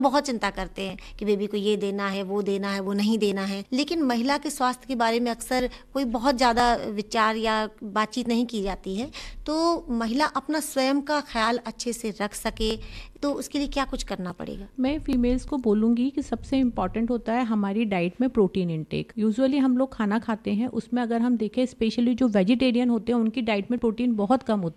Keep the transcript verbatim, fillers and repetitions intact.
बहुत चिंता करते हैं कि बेबी को ये देना है, वो देना है, वो नहीं देना है। लेकिन महिला के स्वास्थ्य के बारे में अक्सर कोई बहुत ज़्यादा विचार या बातचीत नहीं की जाती है। तो महिला अपना स्वयं का ख्याल अच्छे से रख सके, तो उसके लिए क्या कुछ करना पड़ेगा? मैं फीमेल्स को बोलूँगी कि सबसे इम्पॉर्टेंट होता है हमारी डाइट में प्रोटीन इंटेक। यूजुअली हम लोग खाना खाते हैं, उसमें अगर हम देखें स्पेशली जो वेजिटेरियन होते हैं उनकी डाइट में प्रोटीन बहुत कम होता है।